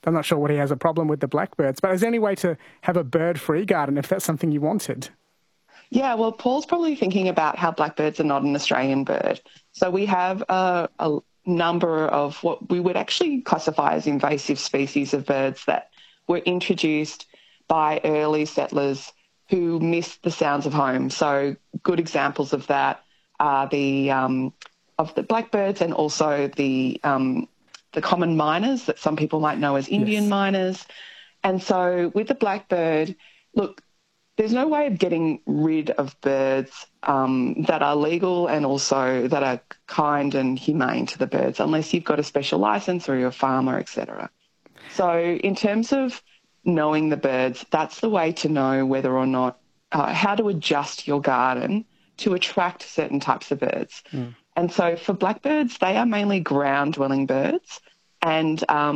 I'm not sure what he has a problem with the blackbirds, but is there any way to have a bird-free garden if that's something you wanted? Yeah, well, Paul's probably thinking about how blackbirds are not an Australian bird. So we have a number of what we would actually classify as invasive species of birds that were introduced by early settlers who missed the sounds of home. So good examples of that are of the blackbirds and also the common miners that some people might know as Indian miners. And so with the blackbird, look, there's no way of getting rid of birds that are legal and also that are kind and humane to the birds unless you've got a special licence or you're a farmer, etc. So in terms of knowing the birds, that's the way to know whether or not how to adjust your garden to attract certain types of birds. And so for blackbirds, they are mainly ground-dwelling birds, and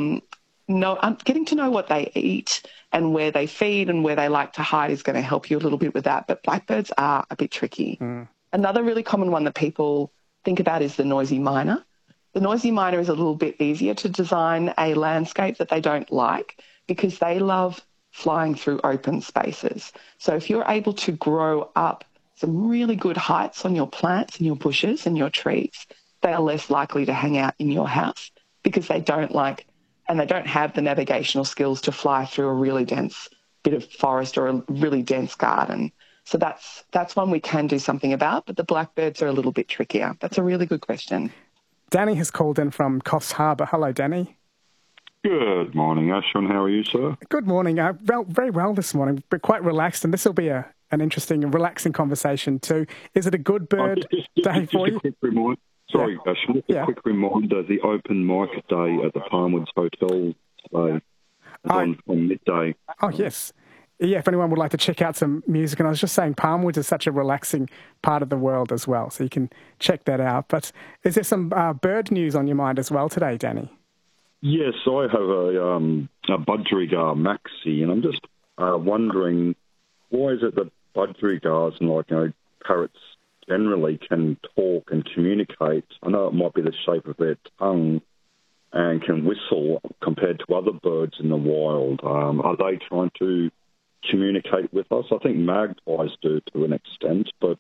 getting to know what they eat and where they feed and where they like to hide is going to help you a little bit with that. But blackbirds are a bit tricky. Another really common one that people think about is the noisy miner. The noisy miner is a little bit easier to design a landscape that they don't like because they love flying through open spaces. So if you're able to grow up some really good heights on your plants and your bushes and your trees, they are less likely to hang out in your house because they don't like and they don't have the navigational skills to fly through a really dense bit of forest or a really dense garden. So that's one we can do something about, but the blackbirds are a little bit trickier. That's a really good question. Danny has called in from Coffs Harbour. Hello, Danny. Good morning, Ashwin. How are you, sir? Good morning. Very well this morning, but quite relaxed, and this will be an interesting and relaxing conversation too. Is it a good bird day for you? Sorry, Ashwin, just a quick reminder, the open mic day at the Palmwoods Hotel today on midday. Oh, yes. Yeah, if anyone would like to check out some music, and I was just saying Palmwoods is such a relaxing part of the world as well, so you can check that out. But is there some bird news on your mind as well today, Danny? Yes, I have a budgerigar maxi, and I'm just wondering, why is it that budgerigars and parrots generally can talk and communicate? I know it might be the shape of their tongue and can whistle compared to other birds in the wild. Are they trying to communicate with us? I think magpies do to an extent, but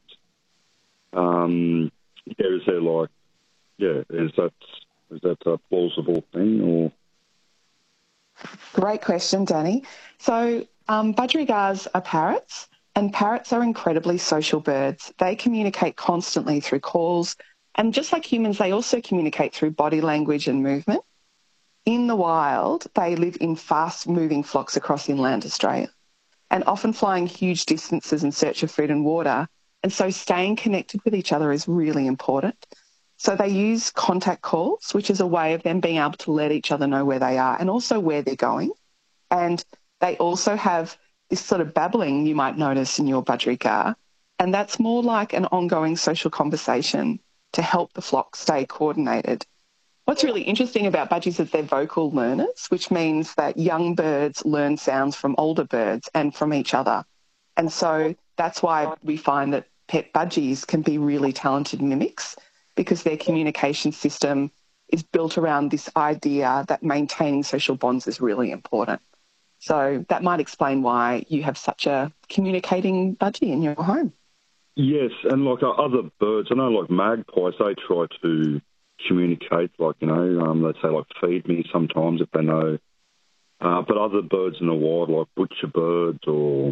is that a plausible thing? Or Great question, Danny. So budgerigars are parrots, and parrots are incredibly social birds. They communicate constantly through calls, and just like humans, they also communicate through body language and movement. In the wild, they live in fast-moving flocks across inland Australia and often flying huge distances in search of food and water, and so staying connected with each other is really important. So they use contact calls, which is a way of them being able to let each other know where they are and also where they're going. And they also have this sort of babbling you might notice in your budgerigar, and that's more like an ongoing social conversation to help the flock stay coordinated. What's really interesting about budgies is they're vocal learners, which means that young birds learn sounds from older birds and from each other. And so that's why we find that pet budgies can be really talented mimics, because their communication system is built around this idea that maintaining social bonds is really important. So that might explain why you have such a communicating budgie in your home. Yes, and like other birds, I know like magpies, they try to communicate, they say feed me sometimes if they know. But other birds in the wild, like butcher birds or,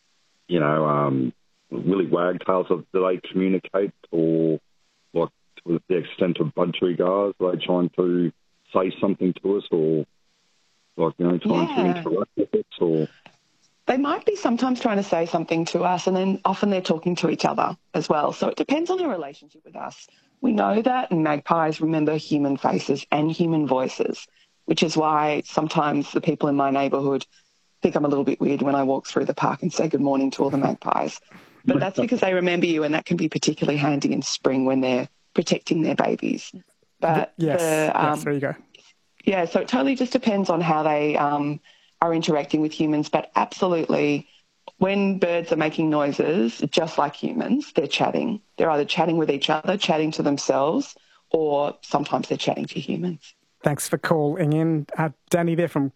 willy wagtails, do they communicate, or to the extent of budgerigars, are they trying to say something to us, or trying to interact with us, or? They might be sometimes trying to say something to us, and then often they're talking to each other as well. So it depends on their relationship with us. We know that magpies remember human faces and human voices, which is why sometimes the people in my neighbourhood think I'm a little bit weird when I walk through the park and say good morning to all the magpies. But that's because they remember you, and that can be particularly handy in spring when they're protecting their babies. But yes, there you go. Yeah, so it totally just depends on how they are interacting with humans. But absolutely, when birds are making noises, just like humans, they're chatting. They're either chatting with each other, chatting to themselves, or sometimes they're chatting to humans. Thanks for calling in. Danny there from